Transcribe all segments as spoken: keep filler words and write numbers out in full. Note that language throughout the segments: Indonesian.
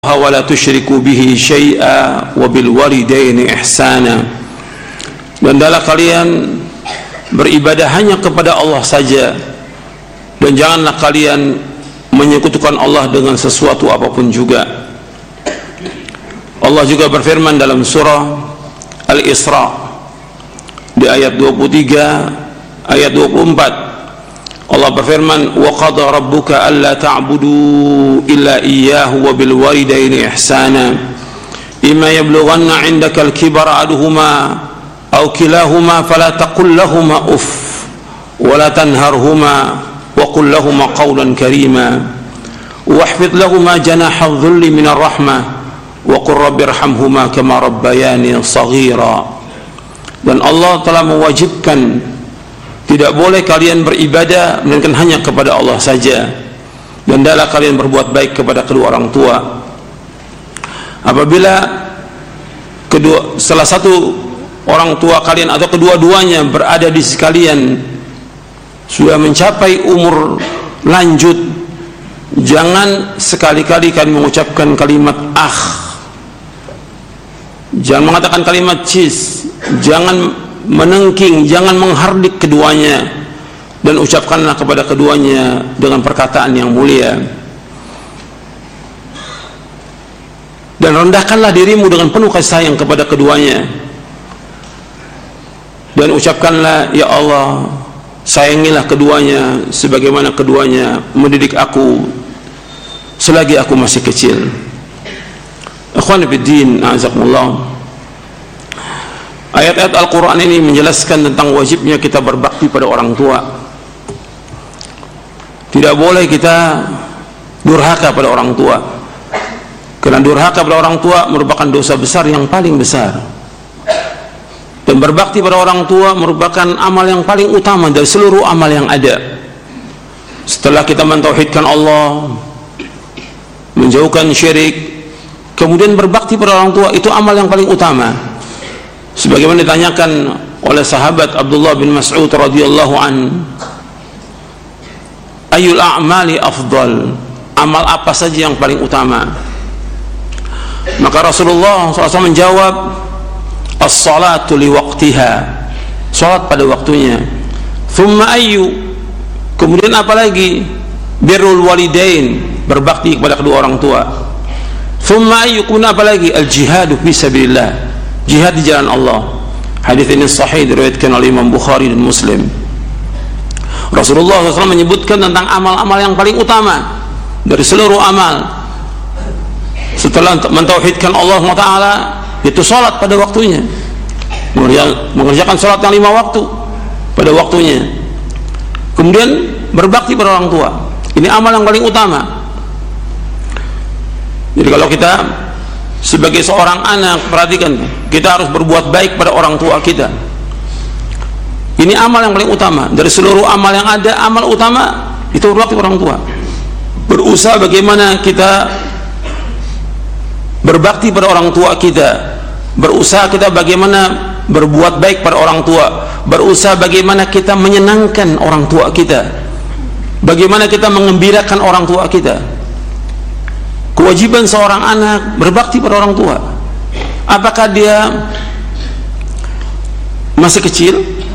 wa la tusyriku bihi syai'a wa bil walidaini ihsana. Dan hendaklah kalian beribadah hanya kepada Allah saja, dan janganlah kalian menyekutukan Allah dengan sesuatu apapun juga. Allah juga berfirman dalam surah Al-Isra di ayat dua puluh tiga ayat dua puluh empat. Allah berfirman, wa qada rabbuka alla ta'budu illa iyyahu wa bil walidaini ihsana imma yablughanna 'indaka al-kibara ahaduhuma aw kilahuma fala taqul lahumā uff wa la tanharhumā wa qul lahumā qawlan karīmā wahfidh lahumā janāha adh-dhulli min ar-rahmah wa qur rabbirhamhumā kamā rabbayānī shaghīrā. Dan Allah telah mewajibkan tidak boleh kalian beribadah melainkan hanya kepada Allah saja, dan hendaklah kalian berbuat baik kepada kedua orang tua. Apabila kedua salah satu orang tua kalian atau kedua-duanya berada di sisi kalian sudah mencapai umur lanjut, jangan sekali-kali kalian mengucapkan kalimat ah, jangan mengatakan kalimat cis, jangan menengking, jangan menghardik keduanya, dan ucapkanlah kepada keduanya dengan perkataan yang mulia. Dan rendahkanlah dirimu dengan penuh kasih sayang kepada keduanya, dan ucapkanlah, ya Allah, sayangilah keduanya sebagaimana keduanya mendidik aku selagi aku masih kecil. Ikhwan fiddin, a'azakumullah. Ayat-ayat Al-Quran ini menjelaskan tentang wajibnya kita berbakti pada orang tua. Tidak boleh kita durhaka pada orang tua, karena durhaka pada orang tua merupakan dosa besar yang paling besar. Dan berbakti pada orang tua merupakan amal yang paling utama dari seluruh amal yang ada. Setelah kita mentauhidkan Allah, menjauhkan syirik, kemudian berbakti pada orang tua, itu amal yang paling utama. Sebagaimana ditanyakan oleh sahabat Abdullah bin Mas'ud radhiyallahu an, ayyul a'mali afdal, amal apa saja yang paling utama? Maka Rasulullah shallallahu alaihi wasallam menjawab, as-salatu li waqtiha, salat pada waktunya. Thumma ayyu, kemudian apa lagi? Birrul walidain, berbakti kepada kedua orang tua. Thumma ayyu, kemudian apa lagi? Al-jihadu fi sabilillah, jihad di jalan Allah. Hadis ini sahih diriwayatkan oleh Imam Bukhari dan Muslim. Rasulullah shallallahu alaihi wasallam menyebutkan tentang amal-amal yang paling utama dari seluruh amal setelah mentauhidkan Allah subhanahu wa taala, itu salat pada waktunya, mengerjakan salat yang lima waktu pada waktunya, kemudian berbakti pada orang tua. Ini amal yang paling utama. Jadi kalau kita sebagai seorang anak, perhatikan, kita harus berbuat baik pada orang tua kita. Ini amal yang paling utama dari seluruh amal yang ada. Amal utama itu berbakti pada orang tua. Berusaha bagaimana kita berbakti pada orang tua kita, berusaha kita bagaimana berbuat baik pada orang tua, berusaha bagaimana kita menyenangkan orang tua kita, bagaimana kita mengembirakan orang tua kita. Kewajiban seorang anak berbakti pada orang tua. Apakah dia masih kecil?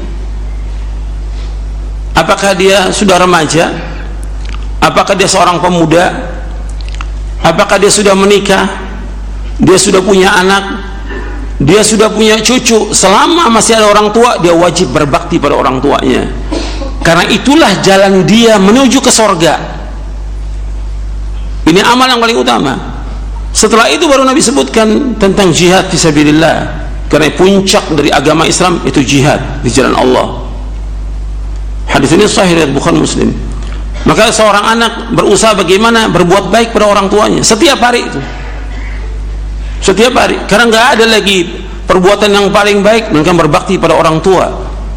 Apakah dia sudah remaja? Apakah dia seorang pemuda? Apakah dia sudah menikah? Dia sudah punya anak? Dia sudah punya cucu? Selama masih ada orang tua, dia wajib berbakti pada orang tuanya, karena itulah jalan dia menuju ke sorga. Ini amal yang paling utama. Setelah itu baru Nabi sebutkan tentang jihad fisabilillah, karena puncak dari agama Islam itu jihad di jalan Allah. Hadis ini sahih riwayat Bukhari Muslim. Maka seorang anak berusaha bagaimana berbuat baik pada orang tuanya setiap hari itu, setiap hari, karena nggak ada lagi perbuatan yang paling baik melainkan berbakti pada orang tua.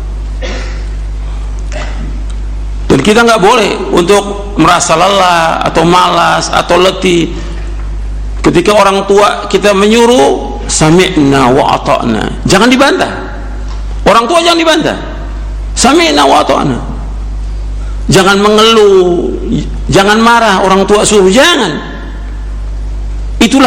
Dan kita nggak boleh untuk merasa lelah atau malas atau letih ketika orang tua kita menyuruh sami'na wa ata'na. Jangan dibantah. Orang tua jangan dibantah. Sami'na wa ata'na. Jangan mengeluh, jangan marah orang tua suruh, jangan. Itulah